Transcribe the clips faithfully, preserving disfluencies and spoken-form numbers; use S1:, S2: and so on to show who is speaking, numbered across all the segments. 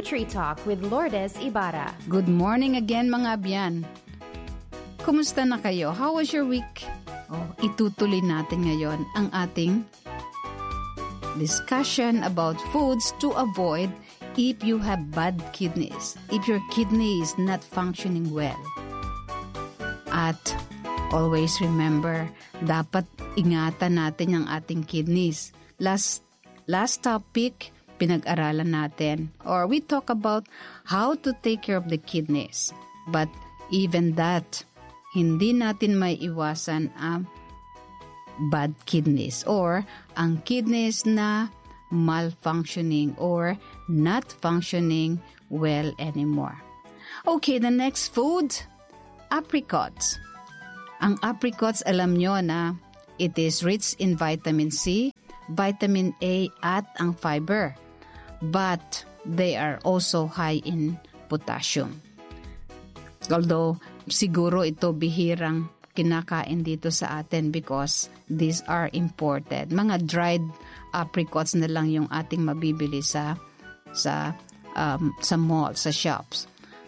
S1: NutriTalk with Lourdes Ibarra.
S2: Good morning again mga abyan. Kumusta na kayo? How was your week? Oh, itutuloy natin ngayon ang ating discussion about foods to avoid if you have bad kidneys, if your kidney is not functioning well. At always remember, dapat ingatan natin ang ating kidneys. Last last topic, pinag-aralan natin, or we talk about how to take care of the kidneys. But even that, hindi natin may iwasan ang bad kidneys or ang kidneys na malfunctioning or not functioning well anymore. Okay, the next food, apricots. Ang apricots, alam nyo na it is rich in vitamin C, vitamin A at ang fiber. But they are also high in potassium. Although siguro ito bihirang kinakain dito sa atin because these are imported. Mga dried apricots na lang yung ating mabibili sa sa um, sa mall, sa shops.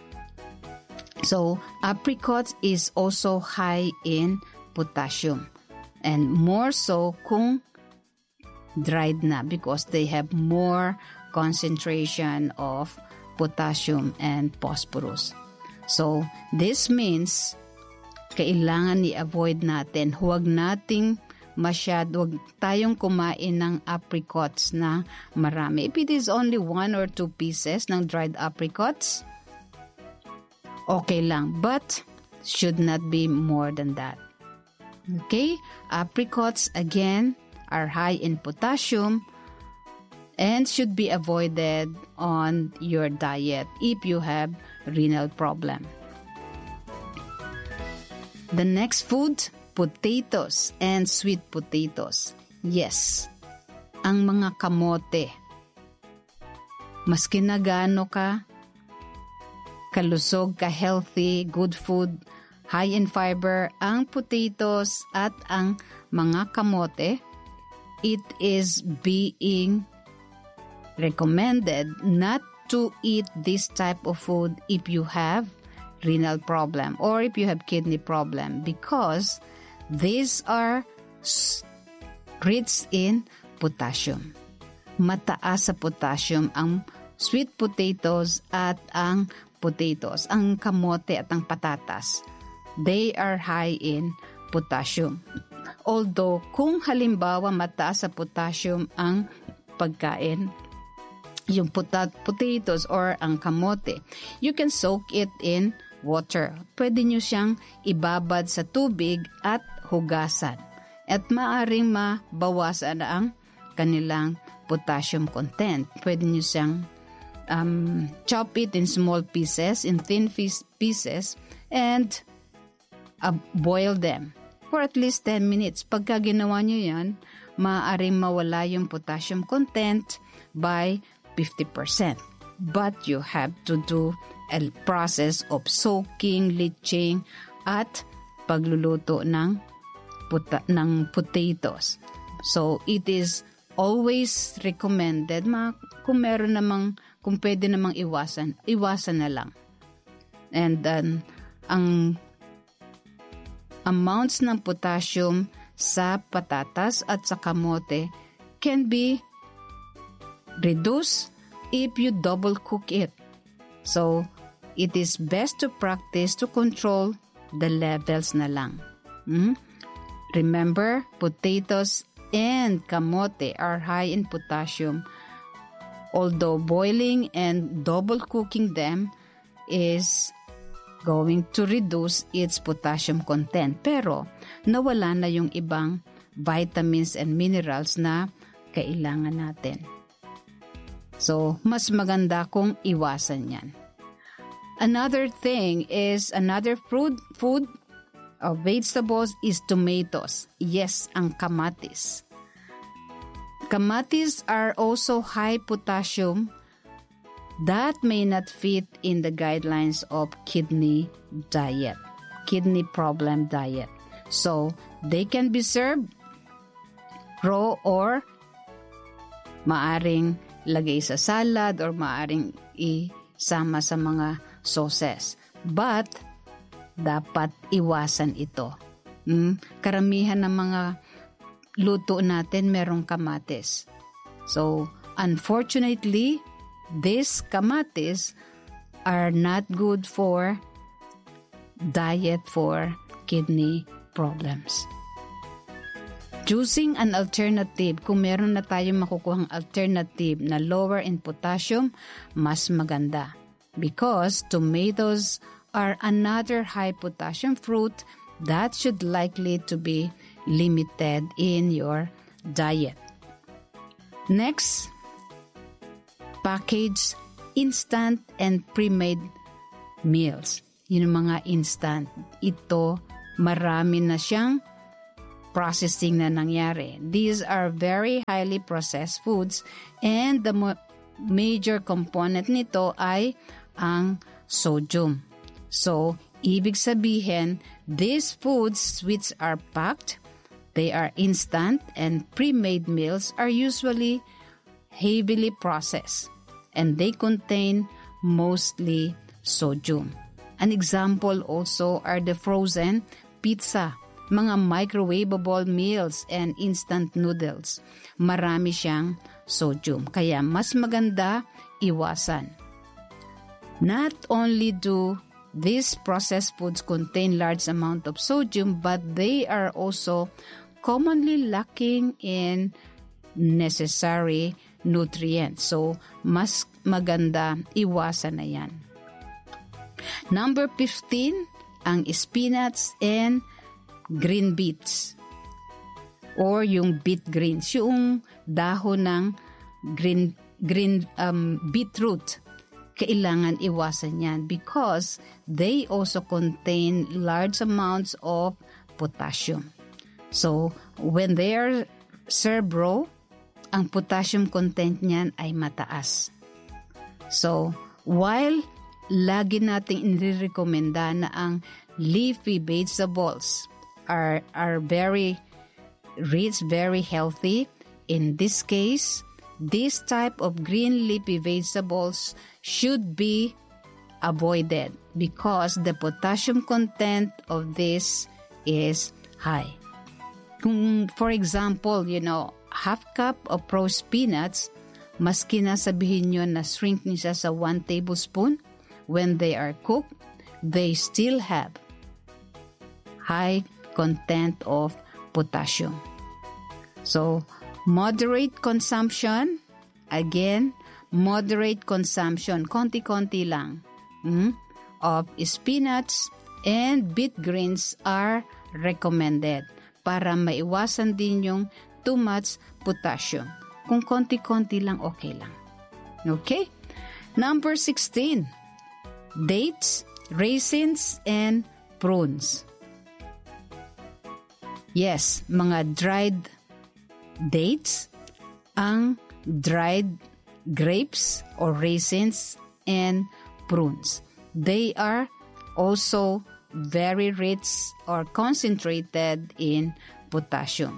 S2: So, apricots is also high in potassium. And more so kung dried na because they have more concentration of potassium and phosphorus. So, this means kailangan i-avoid natin. Huwag nating masyado, huwag tayong kumain ng apricots na marami. If it is only one or two pieces ng dried apricots, okay lang. But, should not be more than that. Okay? Apricots, again, are high in potassium and should be avoided on your diet if you have renal problem. The next food, potatoes and sweet potatoes. Yes, ang mga kamote. Maski na gaano ka kalusog, ka healthy, good food, high in fiber, ang potatoes at ang mga kamote, it is being recommended not to eat this type of food if you have renal problem or if you have kidney problem because these are rich in potassium. Mataas sa potassium ang sweet potatoes at ang potatoes, ang kamote at ang patatas. They are high in potassium. Although kung halimbawa mataas sa potassium ang pagkain, yung potat- potatoes or ang kamote, you can soak it in water. Pwede nyo siyang ibabad sa tubig at hugasan. At maaring mabawasan ang kanilang potassium content. Pwede nyo siyang um, chop it in small pieces, in thin pieces, and uh, boil them for at least ten minutes. Pagka ginawa nyo yan, maaaring mawala yung potassium content by fifty percent. But you have to do a process of soaking, leaching, at pagluluto ng, puta- ng potatoes. So, it is always recommended, ma- kung meron namang, kung pwede namang iwasan, iwasan na lang. And then, ang amounts ng potassium sa patatas at sa kamote can be reduced if you double cook it. So, it is best to practice to control the levels na lang. Hmm? Remember, potatoes and kamote are high in potassium. Although boiling and double cooking them is going to reduce its potassium content. Pero, nawala na yung ibang vitamins and minerals na kailangan natin. So, mas maganda kung iwasan yan. Another thing is, another fruit, food of vegetables is tomatoes. Yes, ang kamatis. Kamatis are also high potassium that may not fit in the guidelines of kidney diet, kidney problem diet. So, they can be served raw or maaring lagay sa salad or maaring isama sa mga sauces. But, dapat iwasan ito. Hmm? Karamihan ng mga luto natin merong kamatis. So, unfortunately, these kamatis are not good for diet for kidney problems. Choosing an alternative, kung meron na tayong makukuhang alternative na lower in potassium, mas maganda. Because tomatoes are another high potassium fruit that should likely to be limited in your diet. Next, packaged instant and pre-made meals. Yun ang mga instant. Ito, marami na siyang processing na nangyari. These are very highly processed foods and the mo- major component nito ay ang sodium. So, ibig sabihin, these foods which are packed, they are instant and pre-made meals are usually heavily processed and they contain mostly sodium. An example also are the frozen pizza, mga microwavable meals and instant noodles. Marami siyang sodium, kaya mas maganda iwasan. Not only do these processed foods contain large amount of sodium, but they are also commonly lacking in necessary nutrients. So, mas maganda iwasan na yan. Number fifteen, ang spinach and green beets or yung beet greens, yung dahon ng green green um, beetroot. Kailangan iwasan yan because they also contain large amounts of potassium. So, when they are served raw, ang potassium content niyan ay mataas. So, while lagi nating inirekomenda na ang leafy vegetables are are very rich, very healthy. In this case, this type of green leafy vegetables should be avoided because the potassium content of this is high. Kung, for example, you know, half cup of raw spinach, maski na sabihin nyo na shrink niya sa one tablespoon, when they are cooked, they still have high content of potassium. So, moderate consumption, again, moderate consumption, konti-konti lang, mm, of spinach and beet greens are recommended para maiwasan din yung too much potassium. Kung konti-konti lang, okay lang. Okay? Number sixteen, dates, raisins, and prunes. Yes, mga dried dates, ang dried grapes or raisins, and prunes. They are also very rich or concentrated in potassium.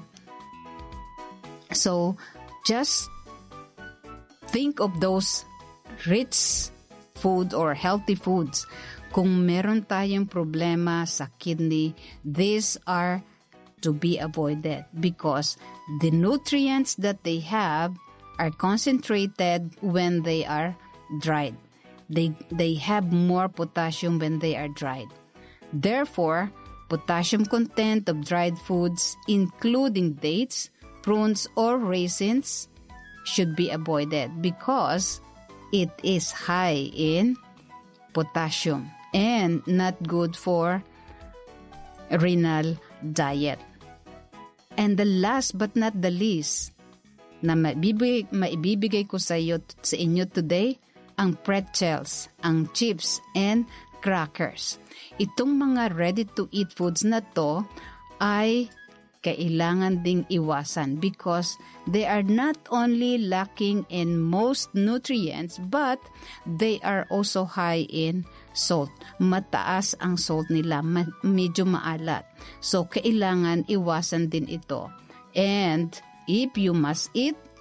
S2: So, just think of those rich food or healthy foods. Kung meron tayong problema sa kidney, these are to be avoided because the nutrients that they have are concentrated when they are dried. They, they have more potassium when they are dried. Therefore, potassium content of dried foods, including dates, prunes, or raisins, should be avoided because it is high in potassium and not good for renal diet. And the last but not the least na maibibigay, maibibigay ko sa iyo, sa inyo today, ang pretzels, ang chips, and crackers. Itong mga ready-to-eat foods na to ay kailangan ding iwasan because they are not only lacking in most nutrients but they are also high in salt. Mataas ang salt nila, ma- medyo maalat. So, kailangan iwasan din ito. And if you must eat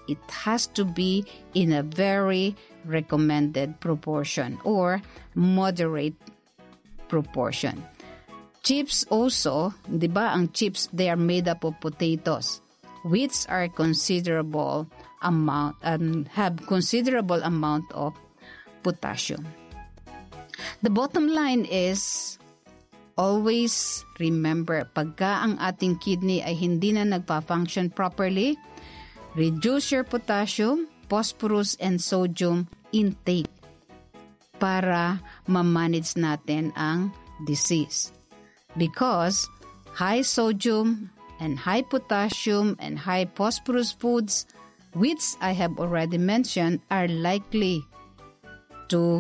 S2: it has to be in a very recommended proportion or moderate proportion. Chips also, di ba, ang chips, they are made up of potatoes, which are considerable amount and have considerable amount of potassium. The bottom line is, always remember, pagka ang ating kidney ay hindi na nagpa-function properly, reduce your potassium, phosphorus, and sodium intake para ma-manage natin ang disease. Because high sodium and high potassium and high phosphorus foods, which I have already mentioned, are likely to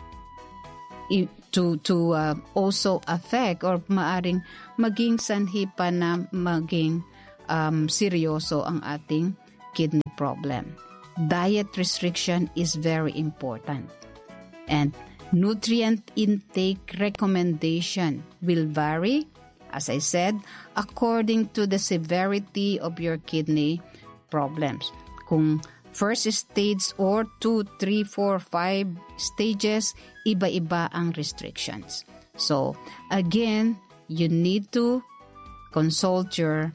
S2: to to uh, also affect or maaring maging sanhi pa na maging um, seryoso ang ating kidney problem. Diet restriction is very important, and nutrient intake recommendation will vary, as I said, according to the severity of your kidney problems. Kung first stage or two, three, four, five stages, iba-iba ang restrictions. So, again, you need to consult your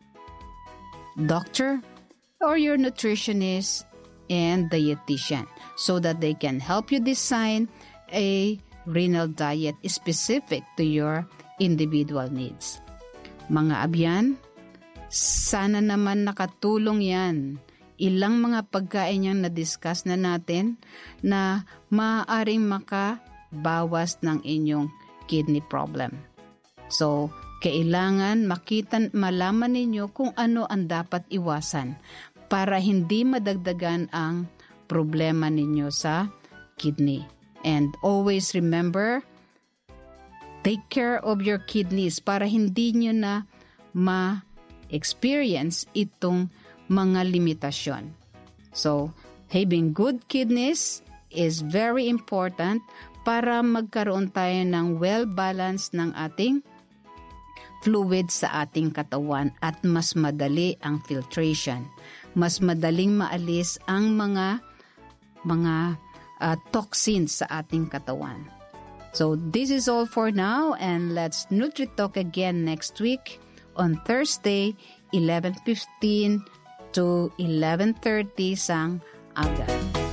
S2: doctor or your nutritionist and dietitian so that they can help you design a renal diet specific to your individual needs. Mga abyan, sana naman nakatulong yan. Ilang mga pagkain yung na-discuss na natin na maaaring makabawas ng inyong kidney problem. So, kailangan makita, malaman ninyo kung ano ang dapat iwasan para hindi madagdagan ang problema ninyo sa kidney. And always remember, take care of your kidneys para hindi nyo na ma-experience itong mga limitasyon. So, having good kidneys is very important para magkaroon tayo ng well-balanced ng ating fluid sa ating katawan at mas madali ang filtration. Mas madaling maalis ang mga mga uh, toxins sa ating katawan. So, this is all for now, and let's NutriTalk again next week on Thursday, eleven fifteen to eleven thirty sang aga.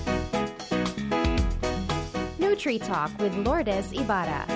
S1: NutriTalk with Lourdes Ibarra.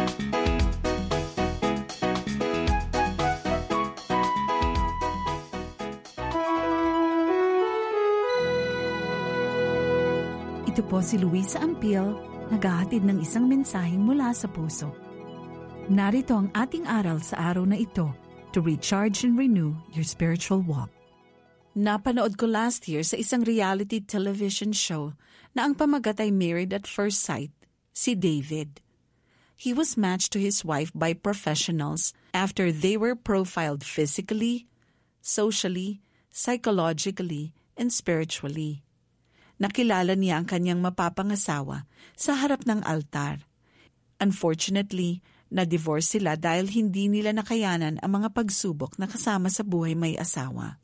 S3: Ito po si Luisa Ampil, naghahatid ng isang mensaheng mula sa puso. Narito ang ating aral sa araw na ito to recharge and renew your spiritual walk. Napanood ko last year sa isang reality television show na ang pamagat ay Married at First Sight, si David. He was matched to his wife by professionals after they were profiled physically, socially, psychologically, and spiritually. Nakilala niya ang kanyang mapapangasawa sa harap ng altar. Unfortunately, na-divorce sila dahil hindi nila nakayanan ang mga pagsubok na kasama sa buhay may asawa.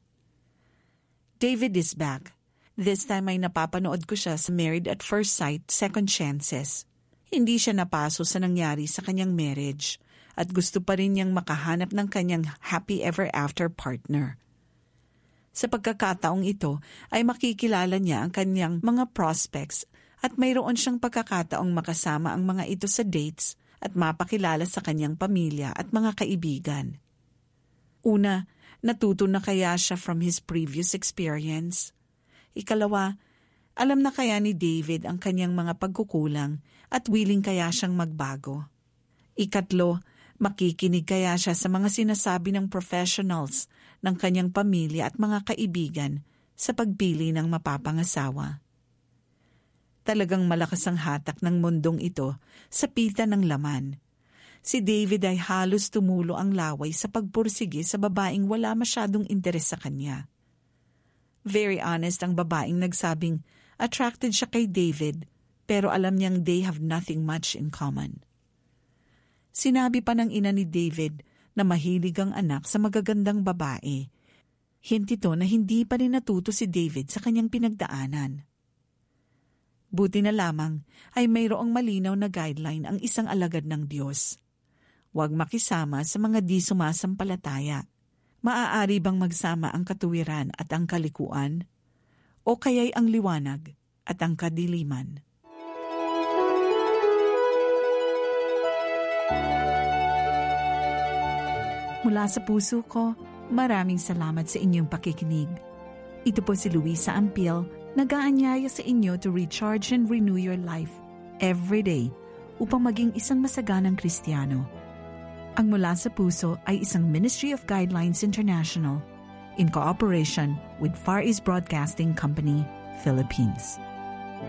S3: David is back. This time ay napapanood ko siya sa Married at First Sight, Second Chances. Hindi siya napaso sa nangyari sa kanyang marriage at gusto pa rin niyang makahanap ng kanyang happy ever after partner. Sa pagkakataong ito ay makikilala niya ang kanyang mga prospects at mayroon siyang pagkakataong makasama ang mga ito sa dates at mapakilala sa kanyang pamilya at mga kaibigan. Una, natuto na kaya siya from his previous experience? Ikalawa, alam na kaya ni David ang kanyang mga pagkukulang at willing kaya siyang magbago? Ikatlo, makikinig kaya siya sa mga sinasabi ng professionals ng kanyang pamilya at mga kaibigan sa pagpili ng mapapangasawa? Talagang malakas ang hatak ng mundong ito sa pita ng laman. Si David ay halos tumulo ang laway sa pagpursige sa babaeng wala masyadong interes sa kanya. Very honest ang babaeng nagsabing attracted siya kay David pero alam niyang they have nothing much in common. Sinabi pa ng ina ni David na mahilig ang anak sa magagandang babae. Hint ito na hindi pa rin natuto si David sa kanyang pinagdaanan. Buti na lamang ay mayroong malinaw na guideline ang isang alagad ng Diyos. Huwag makisama sa mga di sumasampalataya. Maaari bang magsama ang katuwiran at ang kalikuan? O kaya'y ang liwanag at ang kadiliman? Mula sa puso ko, maraming salamat sa inyong pakikinig. Ito po si Luisa Ampil, nag-aanyaya sa inyo to recharge and renew your life every day upang maging isang masaganang Kristiyano. Ang Mula sa Puso ay isang Ministry of Guidelines International in cooperation with Far East Broadcasting Company, Philippines.